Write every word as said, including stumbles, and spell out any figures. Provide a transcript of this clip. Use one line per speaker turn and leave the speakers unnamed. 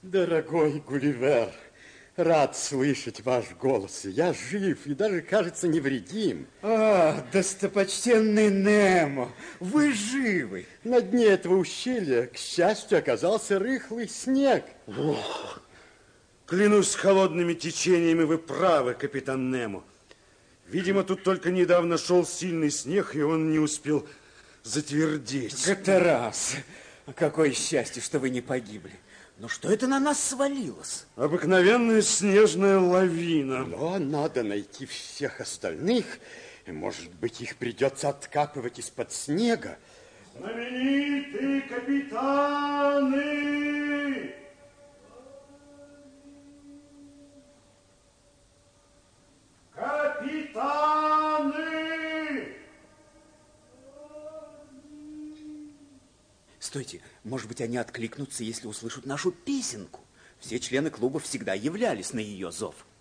Дорогой Гулливер, рад слышать ваш голос. Я жив и даже, кажется, невредим.
А, достопочтенный Немо, вы живы.
На дне этого ущелья, к счастью, оказался рыхлый снег.
Ох, клянусь холодными течениями, вы правы, капитан Немо. Видимо, тут только недавно шел сильный снег, и он не успел затвердеть.
Гатерас, какое счастье, что вы не погибли. Но что это на нас свалилось?
Обыкновенная снежная лавина.
Но надо найти всех остальных, и, может быть, их придется откапывать из-под снега.
Знаменитые капитаны! Капитаны!
Стойте, может быть, они откликнутся, если услышат нашу песенку. Все члены клуба всегда являлись на ее зов.